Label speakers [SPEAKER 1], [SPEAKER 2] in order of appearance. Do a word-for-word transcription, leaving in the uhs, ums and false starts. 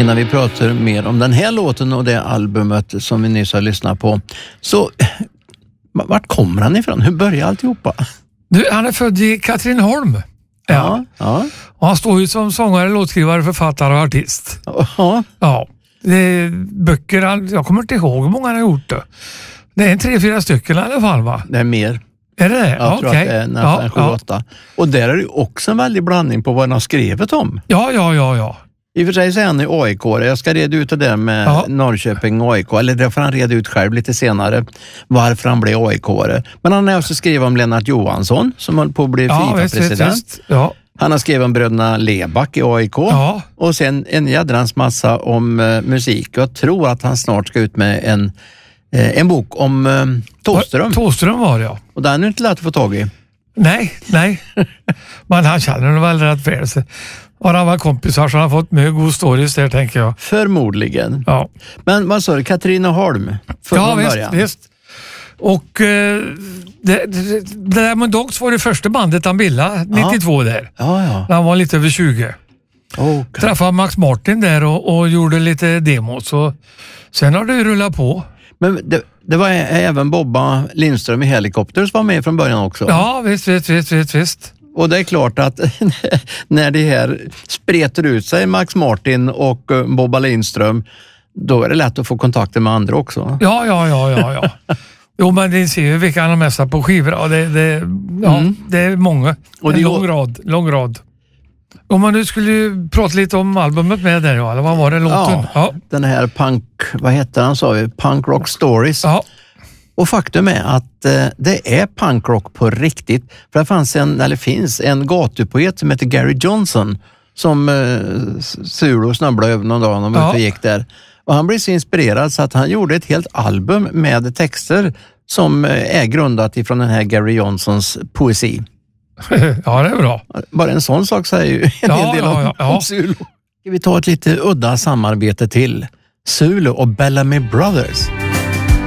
[SPEAKER 1] innan vi pratar mer om den här låten och det albumet som vi nyss har lyssnat på. Så vart kommer han ifrån? Hur börjar alltihopa?
[SPEAKER 2] Du, han är född i Katrineholm. Ja.
[SPEAKER 1] Ja, ja.
[SPEAKER 2] Och han står ju som sångare, låtskrivare, författare och artist.
[SPEAKER 1] Ja.
[SPEAKER 2] Ja. Det är böcker, jag kommer inte ihåg hur många han har gjort det. Det är en tre, fyra stycken i alla fall, va?
[SPEAKER 1] Det är mer.
[SPEAKER 2] Är det det?
[SPEAKER 1] Jag
[SPEAKER 2] Ja,
[SPEAKER 1] tror
[SPEAKER 2] okej.
[SPEAKER 1] att det är nästan
[SPEAKER 2] Ja,
[SPEAKER 1] sju,
[SPEAKER 2] ja.
[SPEAKER 1] åtta. Och där är det också en väldig blandning på vad han har skrivit om.
[SPEAKER 2] Ja, ja, ja, ja.
[SPEAKER 1] I och för sig så är han i A I K. Jag ska reda ut det där med
[SPEAKER 2] Ja.
[SPEAKER 1] Norrköping och A I K. Eller det får han reda ut själv lite senare. Varför han blev A I K-are. Men han har också skrivit om Lennart Johansson som höll på att bli
[SPEAKER 2] Ja, visst, visst,
[SPEAKER 1] FIFA-president.
[SPEAKER 2] visst. Ja.
[SPEAKER 1] Han har skrivit om bröderna Leback i A I K.
[SPEAKER 2] Ja.
[SPEAKER 1] Och sen en jädrans massa om uh, musik. Jag tror att han snart ska ut med en, uh, en bok om uh, Thåström.
[SPEAKER 2] Thåström var det, ja.
[SPEAKER 1] Och den är inte lätt att få tag i.
[SPEAKER 2] Nej, nej. Men han känner väl rätt väl. Så har han varit kompisar så har han fått mycket god stories där, tänker jag.
[SPEAKER 1] Förmodligen.
[SPEAKER 2] Ja,
[SPEAKER 1] Men vad sa du? Katrineholm? Från
[SPEAKER 2] ja visst,
[SPEAKER 1] början.
[SPEAKER 2] visst. Och eh, det, det, det där med Dogs var det första bandet han bildade, nittiotvå där.
[SPEAKER 1] Ja, ja.
[SPEAKER 2] När han var lite över tjugo.
[SPEAKER 1] Okay.
[SPEAKER 2] Träffade Max Martin där och, och gjorde lite demos. Så sen har det rullat på.
[SPEAKER 1] Men det, det var även Bobba Lindström i Helicopters var med från början också.
[SPEAKER 2] Ja, visst, visst, visst, visst, visst.
[SPEAKER 1] Och det är klart att när det här spretar ut sig, Max Martin och Bobba Lindström, då är det lätt att få kontakter med andra också.
[SPEAKER 2] Ja, ja, ja, ja, ja. Jo, men det ser ju vilka han har mest på skivor. Ja, det, det, ja,
[SPEAKER 1] Mm.
[SPEAKER 2] det är många.
[SPEAKER 1] Och
[SPEAKER 2] En
[SPEAKER 1] det
[SPEAKER 2] lång
[SPEAKER 1] går-
[SPEAKER 2] rad, lång rad. Om man nu skulle ju prata lite om albumet med där, ja, eller vad var det, låten?
[SPEAKER 1] Ja, den här punk, vad heter han sa vi? Punk Rock Stories.
[SPEAKER 2] Ja.
[SPEAKER 1] Och faktum är att eh, det är punkrock på riktigt. För det fanns en, eller finns en gatupoet som heter Gary Johnson som eh, sur och snubblade över någon dag när
[SPEAKER 2] Ja.
[SPEAKER 1] de gick där. Och han blev så inspirerad så att han gjorde ett helt album med texter som eh, är grundat ifrån den här Gary Johnsons poesi.
[SPEAKER 2] Ja, det är bra.
[SPEAKER 1] Bara en sån sak säger ju en
[SPEAKER 2] Ja,
[SPEAKER 1] hel del
[SPEAKER 2] ja,
[SPEAKER 1] om,
[SPEAKER 2] ja, ja.
[SPEAKER 1] om Zulu. Ska vi ta ett lite udda samarbete till? Zulu och Bellamy Brothers.